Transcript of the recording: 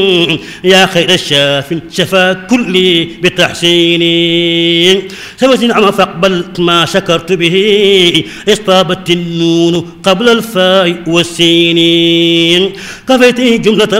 يا خير الشاف شفا كلي بتحسيني سوت نعم فاقبل ما شكرت به اصطابت النون قبل الفاء والسين كفيت جملة